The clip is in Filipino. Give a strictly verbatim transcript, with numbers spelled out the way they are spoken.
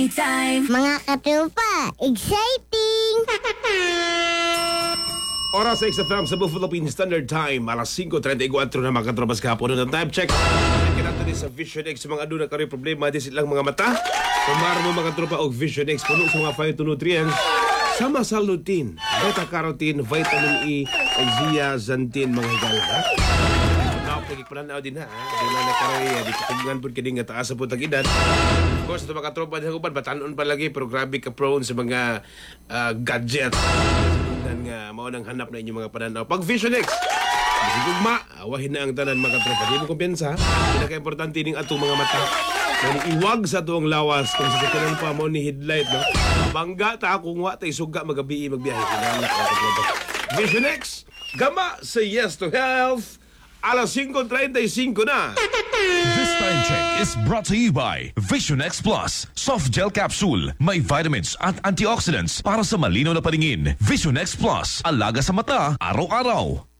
Time. Mga katropa, exciting! Oras sa X F M sa Philippine Standard Time, alas five thirty-four na mga katropas kahapon ng time check. Kinata ni sa Vision X mga aduna karoy problema di silang mga mata. Kumar mo mga tropa og Vision X puno sa mga phytonutrients. Sama sa lutein, beta-carotene, vitamin E, ug zeaxanthin mga higala. Pagkikpananaw din ha. Di na nakaroy, di katugungan po kining nga taas sa putang edad. Of course, ito mga tropa ng huban, batanon pa lagi, pero grabe ka prone sa mga uh, gadget. Sinunan nga, maunang hanap na inyong mga pananaw. Pag Vision X, sigugma, awahin na ang tanan mga tropa. Di mo kumpensa, pinaka-importante ning atong mga mata. Kung iwag sa tuong lawas, kung sa sakinan pa mo ni headlight, no? Bangga ta kung wa tayo suga magabi magbiyahe. Kinala, mga tropa. Vision X, gama sa Yes to Health. Alas five thirty-five na. This time check is brought to you by Vision X Plus. Soft gel capsule. May vitamins at antioxidants para sa malinaw na paningin. Vision X Plus. Alaga sa mata, araw-araw.